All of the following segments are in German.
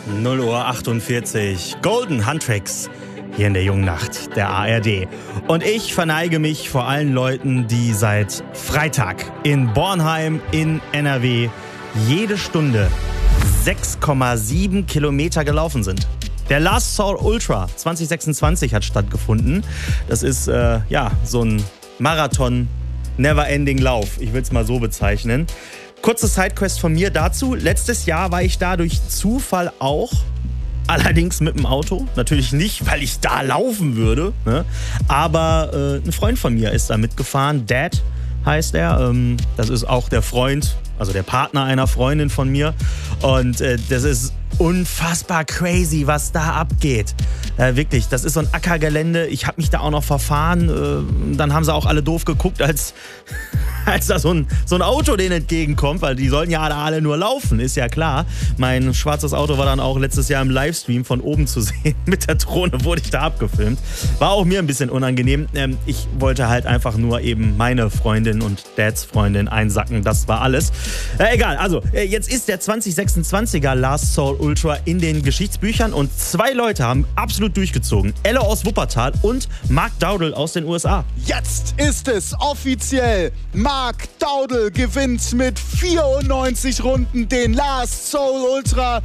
0:48 Uhr. Golden Handtracks hier in der jungen Nacht der ARD. Und ich verneige mich vor allen Leuten, die seit Freitag in Bornheim in NRW jede Stunde 6,7 Kilometer gelaufen sind. Der Last Soul Ultra 2026 hat stattgefunden. Das ist so ein Marathon Never-Ending Lauf. Ich will es mal so bezeichnen. Kurze Sidequest von mir dazu. Letztes Jahr war ich da durch Zufall auch. Allerdings mit dem Auto. Natürlich nicht, weil ich da laufen würde. Ne? Aber ein Freund von mir ist da mitgefahren. Dad heißt er. Das ist auch der Freund, also der Partner einer Freundin von mir. Und das ist unfassbar crazy, was da abgeht. Wirklich, das ist so ein Ackergelände. Ich habe mich da auch noch verfahren. Dann haben sie auch alle doof geguckt, als da so ein Auto denen entgegenkommt, weil die sollten ja alle nur laufen, ist ja klar. Mein schwarzes Auto war dann auch letztes Jahr im Livestream von oben zu sehen. Mit der Drohne wurde ich da abgefilmt. War auch mir ein bisschen unangenehm. Ich wollte halt einfach nur eben meine Freundin und Dads Freundin einsacken. Das war alles. Egal, also jetzt ist der 2026er Last Soul Ultra in den Geschichtsbüchern und 2 Leute haben absolut durchgezogen. Elle aus Wuppertal und Mark Dowdle aus den USA. Jetzt ist es offiziell. Mark Dowdle gewinnt mit 94 Runden den Last Soul Ultra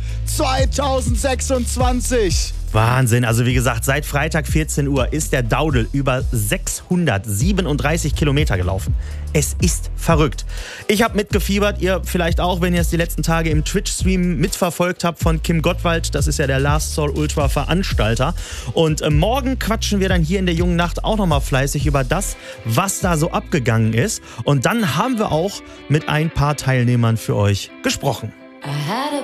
2026. Wahnsinn, also wie gesagt, seit Freitag 14 Uhr ist der Dowdle über 637 Kilometer gelaufen. Es ist verrückt. Ich habe mitgefiebert, ihr vielleicht auch, wenn ihr es die letzten Tage im Twitch-Stream mitverfolgt habt von Kim Gottwald. Das ist ja der Last Soul Ultra Veranstalter. Und morgen quatschen wir dann hier in der jungen Nacht auch nochmal fleißig über das, was da so abgegangen ist. Und dann haben wir auch mit ein paar Teilnehmern für euch gesprochen.